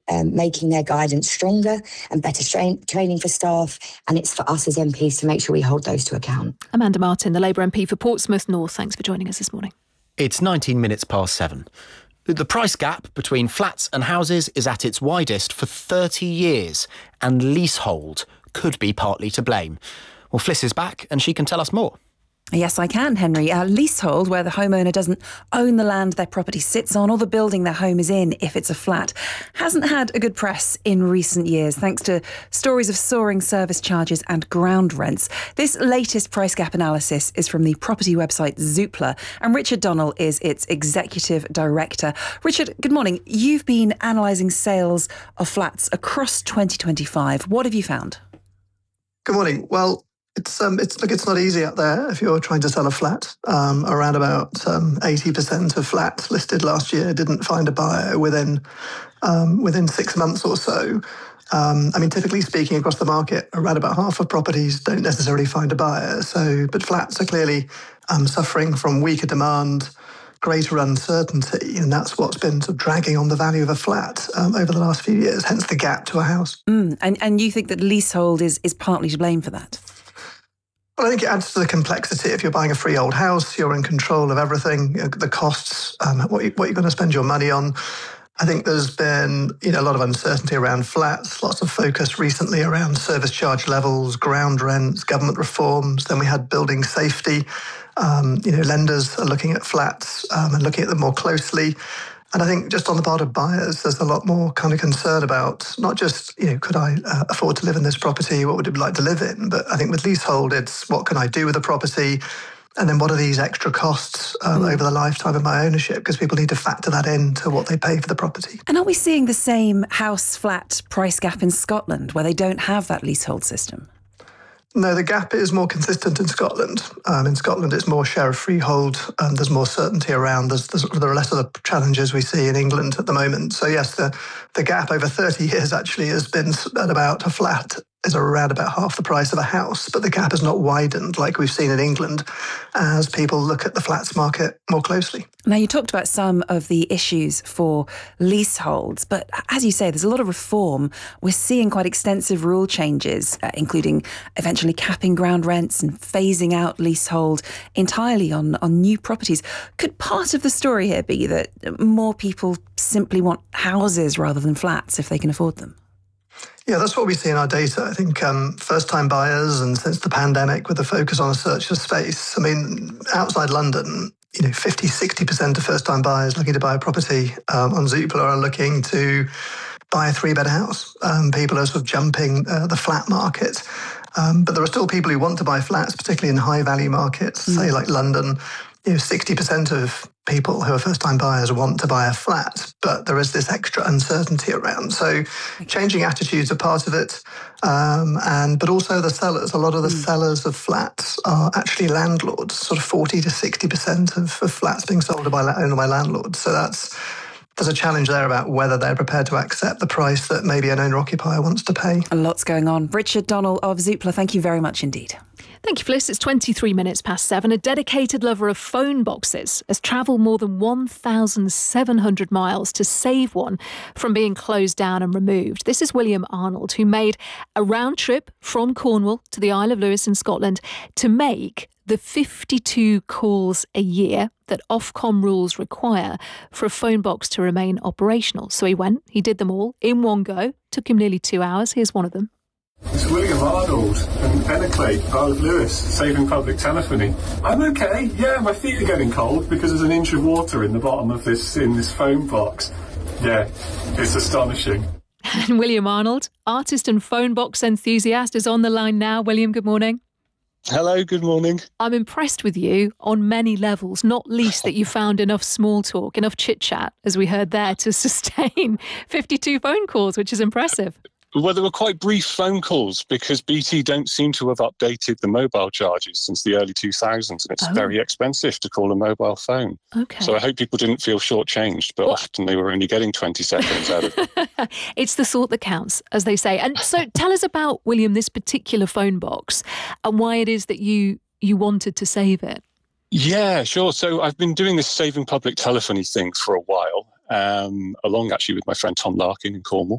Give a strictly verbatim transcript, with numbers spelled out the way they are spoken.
um, making their guidance stronger and better strain, training for staff. And it's for us as M Ps to make sure we hold those to account. Amanda Martin, the Labour M P for Portsmouth North, thanks for joining us this morning. It's nineteen minutes past seven. The price gap between flats and houses is at its widest for thirty years, and leasehold could be partly to blame. Well, Fliss is back and she can tell us more. Yes, I can, Henry. Uh, leasehold, where the homeowner doesn't own the land their property sits on or the building their home is in if it's a flat, hasn't had a good press in recent years, thanks to stories of soaring service charges and ground rents. This latest price gap analysis is from the property website Zoopla, and Richard Donnell is its executive director. Richard, good morning. You've been analysing sales of flats across twenty twenty-five. What have you found? Good morning. Well, It's um, it's look, it's not easy out there if you're trying to sell a flat. Um, around about um, eighty percent of flats listed last year didn't find a buyer within um, within six months or so. Um, I mean, typically speaking, across the market, around about half of properties don't necessarily find a buyer. So, but flats are clearly um, suffering from weaker demand, greater uncertainty, and that's what's been sort of dragging on the value of a flat um, over the last few years. Hence the gap to a house. Mm, and and you think that leasehold is is partly to blame for that? Well, I think it adds to the complexity. If you're buying a freehold house, you're in control of everything, you know, the costs, um, what, you, what you're going to spend your money on. I think there's been, you know, a lot of uncertainty around flats, lots of focus recently around service charge levels, ground rents, government reforms. Then we had building safety. Um, you know, lenders are looking at flats um, and looking at them more closely. And I think just on the part of buyers, there's a lot more kind of concern about not just, you know, could I uh, afford to live in this property? What would it be like to live in? But I think with leasehold, it's what can I do with the property? And then what are these extra costs um, mm. over the lifetime of my ownership? Because people need to factor that into what they pay for the property. And are we seeing the same house flat price gap in Scotland, where they don't have that leasehold system? No, the gap is more consistent in Scotland. Um, in Scotland, it's more share of freehold. Um, there's more certainty around. There's, there's, there are less of the challenges we see in England at the moment. So yes, the, the gap over thirty years actually has been at about a flat is around about half the price of a house, but the gap has not widened like we've seen in England as people look at the flats market more closely. Now, you talked about some of the issues for leaseholds, but as you say, there's a lot of reform. We're seeing quite extensive rule changes, uh, including eventually capping ground rents and phasing out leasehold entirely on, on new properties. Could part of the story here be that more people simply want houses rather than flats if they can afford them? Yeah, that's what we see in our data. I think um, first-time buyers, and since the pandemic with the focus on a search for space, I mean, outside London, you know, fifty, sixty percent of first-time buyers looking to buy a property um, on Zoopla are looking to buy a three-bed house. Um, people are sort of jumping uh, the flat market. Um, but there are still people who want to buy flats, particularly in high-value markets, mm. say like London. You know, sixty percent of people who are first-time buyers want to buy a flat, but there is this extra uncertainty around. So changing attitudes are part of it. Um, and but also the sellers. A lot of the mm. sellers of flats are actually landlords, sort of forty to sixty percent of, of flats being sold by, owned by landlords. So that's there's a challenge there about whether they're prepared to accept the price that maybe an owner-occupier wants to pay. A lot's going on. Richard Donnell of Zoopla, thank you very much indeed. Thank you, Fliss. It's twenty-three minutes past seven. A dedicated lover of phone boxes has travelled more than one thousand seven hundred miles to save one from being closed down and removed. This is William Arnold, who made a round trip from Cornwall to the Isle of Lewis in Scotland to make the fifty-two calls a year that Ofcom rules require for a phone box to remain operational. So he went, he did them all in one go. Took him nearly two hours. Here's one of them. It's William Arnold and Benaclade, Isle of Lewis, saving public telephony. I'm okay. Yeah, my feet are getting cold because there's an inch of water in the bottom of this in this phone box. Yeah, it's astonishing. And William Arnold, artist and phone box enthusiast, is on the line now. William, good morning. Hello, good morning. I'm impressed with you on many levels, not least that you found enough small talk, enough chit-chat, as we heard there, to sustain fifty-two phone calls, which is impressive. Well, they were quite brief phone calls because B T don't seem to have updated the mobile charges since the early two thousands, and it's oh. very expensive to call a mobile phone. Okay. So I hope people didn't feel shortchanged, but what? often they were only getting twenty seconds out of it. It's the thought that counts, as they say. And so tell us about, William, this particular phone box and why it is that you you wanted to save it. Yeah, sure. So I've been doing this saving public telephony thing for a while, um, along actually with my friend Tom Larkin in Cornwall.